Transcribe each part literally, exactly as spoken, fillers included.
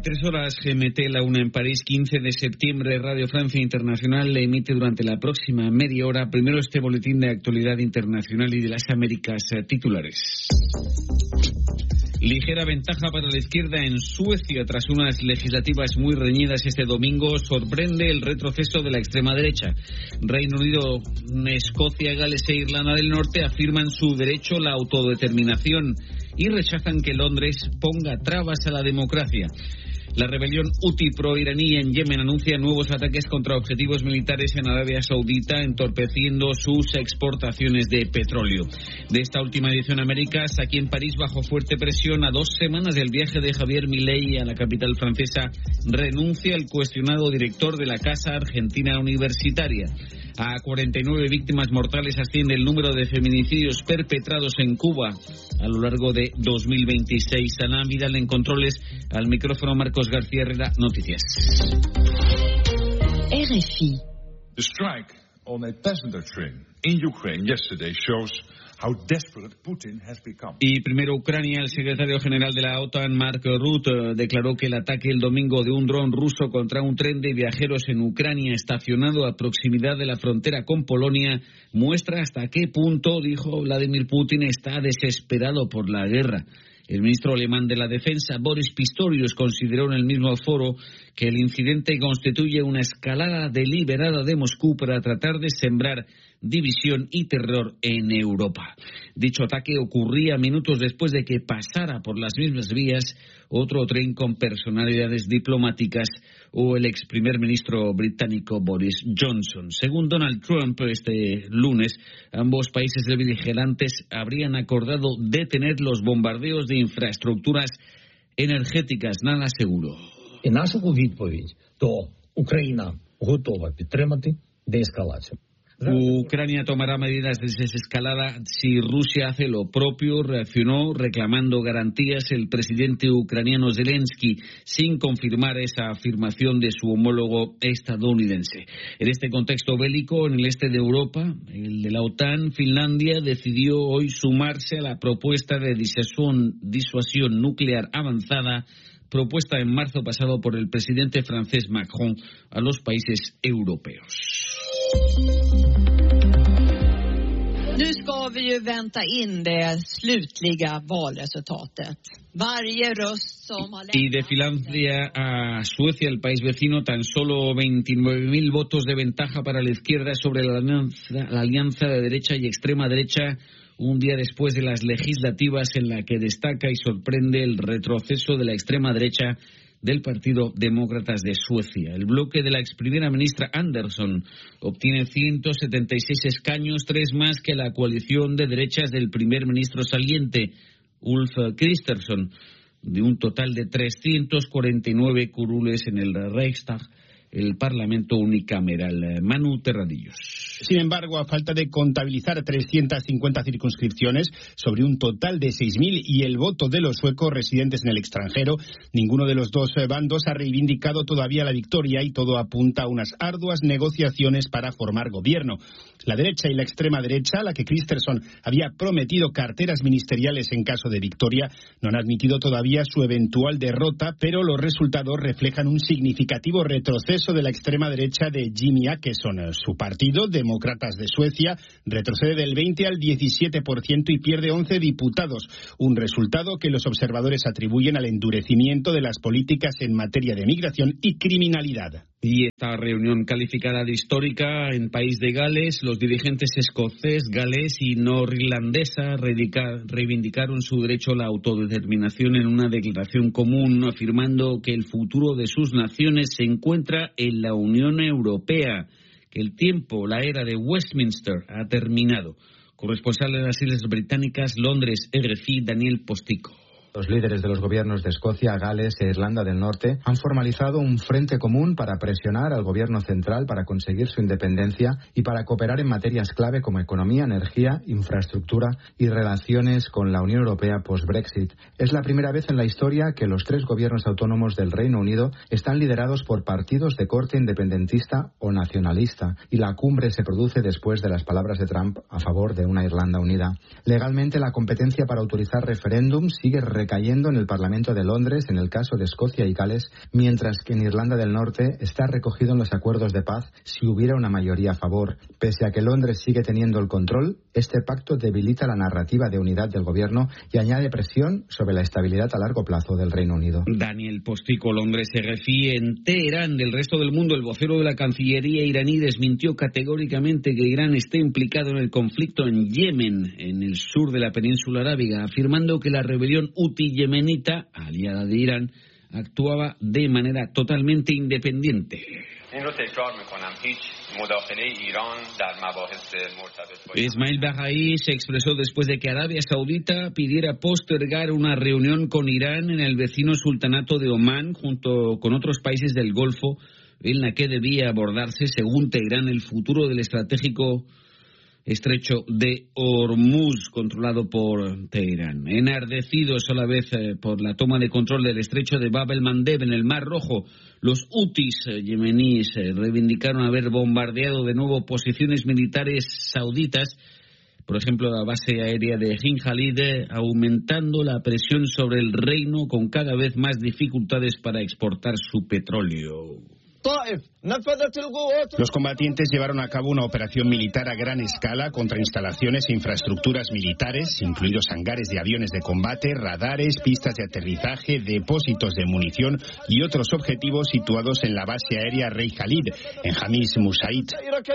veintitrés horas G M T, la una en París, quince de septiembre. Radio Francia Internacional le emite durante la próxima media hora primero este boletín de actualidad internacional y de las Américas titulares. Ligera ventaja para la izquierda en Suecia tras unas legislativas muy reñidas este domingo. Sorprende el retroceso de la extrema derecha. Reino Unido, Escocia, Gales e Irlanda del Norte afirman su derecho a la autodeterminación y rechazan que Londres ponga trabas a la democracia. La rebelión Houthi pro-iraní en Yemen anuncia nuevos ataques contra objetivos militares en Arabia Saudita, entorpeciendo sus exportaciones de petróleo. De esta última edición Américas, aquí en París, bajo fuerte presión, a dos semanas del viaje de Javier Milei a la capital francesa, renuncia el cuestionado director de la Casa Argentina Universitaria. A cuarenta y nueve víctimas mortales asciende el número de feminicidios perpetrados en Cuba a lo largo de dos mil veintiséis. Ana Vidal en controles, al micrófono Marcos García Herrera, Noticias. R F I. The strike on a passenger train in Ukraine yesterday shows how desperate Putin has become. Y primero Ucrania, el secretario general de la OTAN, Mark Rutte, declaró que el ataque el domingo de un dron ruso contra un tren de viajeros en Ucrania estacionado a proximidad de la frontera con Polonia muestra hasta qué punto, dijo Vladimir Putin, está desesperado por la guerra. El ministro alemán de la Defensa, Boris Pistorius, consideró en el mismo foro que el incidente constituye una escalada deliberada de Moscú para tratar de sembrar división y terror en Europa. Dicho ataque ocurría minutos después de que pasara por las mismas vías otro tren con personalidades diplomáticas o el ex primer ministro británico Boris Johnson. Según Donald Trump, este lunes, ambos países beligerantes habrían acordado detener los bombardeos de infraestructuras energéticas. Nada seguro. І наша відповідь, то Україна готова підтримати деескалацію. Ucrania tomará medidas de desescalada si Rusia hace lo propio, reaccionó reclamando garantías el presidente ucraniano Zelensky, sin confirmar esa afirmación de su homólogo estadounidense. En este contexto bélico, en el este de Europa, el de la OTAN, Finlandia decidió hoy sumarse a la propuesta de disuasión, disuasión nuclear avanzada propuesta en marzo pasado por el presidente francés Macron a los países europeos. Nu ska vi ju vänta in det slutliga valresultatet. Varje röst som har Y de Finlandia a Suecia, el país vecino, tan solo veintinueve mil votos de ventaja para la izquierda sobre la alianza, la alianza de derecha y extrema derecha, un día después de las legislativas en la que destaca y sorprende el retroceso de la extrema derecha del Partido Demócratas de Suecia. El bloque de la ex primera ministra Andersson obtiene ciento setenta y seis escaños, tres más que la coalición de derechas del primer ministro saliente, Ulf Kristersson, de un total de trescientos cuarenta y nueve curules en el Reichstag, el Parlamento unicameral. Manu Terradillos. Sin embargo, a falta de contabilizar trescientas cincuenta circunscripciones sobre un total de seis mil y el voto de los suecos residentes en el extranjero, ninguno de los dos bandos ha reivindicado todavía la victoria y todo apunta a unas arduas negociaciones para formar gobierno. La derecha y la extrema derecha, a la que Kristersson había prometido carteras ministeriales en caso de victoria, no han admitido todavía su eventual derrota, pero los resultados reflejan un significativo retroceso de la extrema derecha de Jimmy Åkesson. Su partido, Demócratas de Suecia, retrocede del veinte al diecisiete por ciento y pierde once diputados, un resultado que los observadores atribuyen al endurecimiento de las políticas en materia de migración y criminalidad. Y esta reunión calificada de histórica en País de Gales, los dirigentes escocés, galés y norirlandesa reivindicaron su derecho a la autodeterminación en una declaración común, afirmando que el futuro de sus naciones se encuentra en la Unión Europea, que el tiempo, la era de Westminster ha terminado. Corresponsal de las Islas Británicas, Londres, R F I, Daniel Postico. Los líderes de los gobiernos de Escocia, Gales e Irlanda del Norte han formalizado un frente común para presionar al gobierno central para conseguir su independencia y para cooperar en materias clave como economía, energía, infraestructura y relaciones con la Unión Europea post-Brexit. Es la primera vez en la historia que los tres gobiernos autónomos del Reino Unido están liderados por partidos de corte independentista o nacionalista, y la cumbre se produce después de las palabras de Trump a favor de una Irlanda unida. Legalmente, la competencia para autorizar referéndums sigue recayendo en el Parlamento de Londres en el caso de Escocia y Gales, mientras que en Irlanda del Norte está recogido en los acuerdos de paz si hubiera una mayoría a favor. Pese a que Londres sigue teniendo el control, este pacto debilita la narrativa de unidad del gobierno y añade presión sobre la estabilidad a largo plazo del Reino Unido. Daniel Postico, Londres se refiere en Teherán. Del resto del mundo, el vocero de la Cancillería iraní desmintió categóricamente que Irán esté implicado en el conflicto en Yemen, en el sur de la península arábiga, afirmando que la rebelión huti yemenita, aliada de Irán, actuaba de manera totalmente independiente. Ismail Bahaí se expresó después de que Arabia Saudita pidiera postergar una reunión con Irán en el vecino sultanato de Omán junto con otros países del Golfo, en la que debía abordarse, según Teherán, el futuro del estratégico estrecho de Hormuz, controlado por Teherán. Enardecidos a la vez eh, por la toma de control del estrecho de Bab el-Mandeb en el Mar Rojo, los hutis eh, yemeníes eh, reivindicaron haber bombardeado de nuevo posiciones militares sauditas, por ejemplo la base aérea de Ain Khalid, eh, aumentando la presión sobre el reino con cada vez más dificultades para exportar su petróleo. Los combatientes llevaron a cabo una operación militar a gran escala contra instalaciones e infraestructuras militares, incluidos hangares de aviones de combate, radares, pistas de aterrizaje, depósitos de munición y otros objetivos situados en la base aérea Rey Khalid, en Hamis Musaid.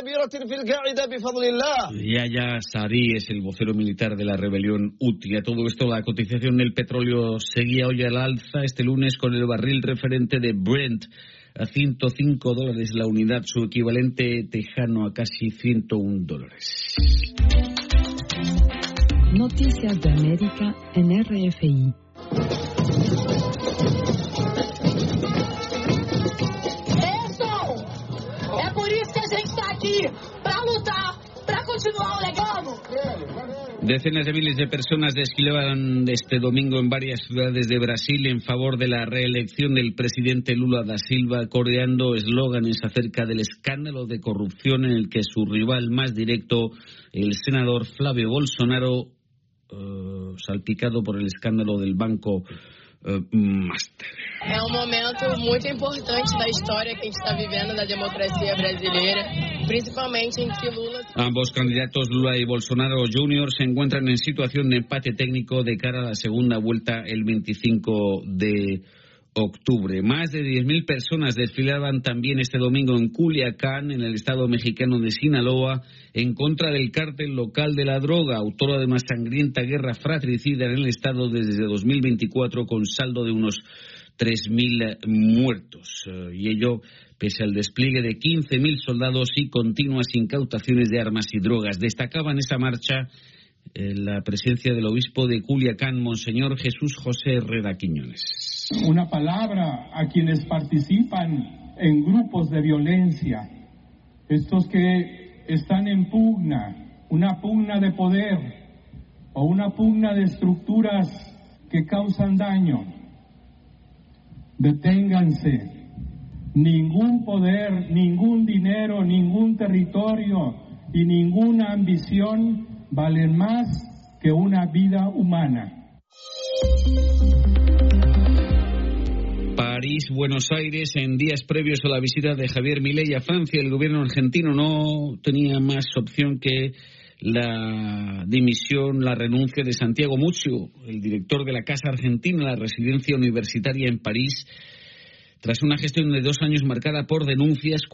Yahya Sari es el vocero militar de la rebelión huti. A todo esto, la cotización del petróleo seguía hoy al alza este lunes con el barril referente de Brent a ciento cinco dólares la unidad, su equivalente tejano a casi ciento uno dólares. Noticias de América en R F I. Eso! É por isso que a gente está aqui, para lutar, para continuar o legado. Decenas de miles de personas desfilaban este domingo en varias ciudades de Brasil en favor de la reelección del presidente Lula da Silva, coreando eslóganes acerca del escándalo de corrupción en el que su rival más directo, el senador Flávio Bolsonaro, uh, salpicado por el escándalo del banco uh, Master. É um momento muito importante da história que a gente está vivendo da democracia brasileira, principalmente em que Lula... Ambos candidatos, Lula y Bolsonaro junior, se encuentran en situación de empate técnico de cara a la segunda vuelta el veinticinco de octubre. Más de diez mil personas desfilaban también este domingo en Culiacán, en el estado mexicano de Sinaloa, en contra del cártel local de la droga, autora de una sangrienta guerra fratricida en el estado desde dos mil veinticuatro, con saldo de unos tres mil muertos, uh, y ello pese al despliegue de quince mil soldados y continuas incautaciones de armas y drogas. Destacaba en esa marcha eh, la presencia del obispo de Culiacán, Monseñor Jesús José Herrera Quiñones. Una palabra a quienes participan en grupos de violencia, estos que están en pugna, una pugna de poder o una pugna de estructuras que causan daño. Deténganse. Ningún poder, ningún dinero, ningún territorio y ninguna ambición valen más que una vida humana. París, Buenos Aires, en días previos a la visita de Javier Milei a Francia, el gobierno argentino no tenía más opción que la dimisión, la renuncia de Santiago Muccio, el director de la Casa Argentina, la residencia universitaria en París, tras una gestión de dos años marcada por denuncias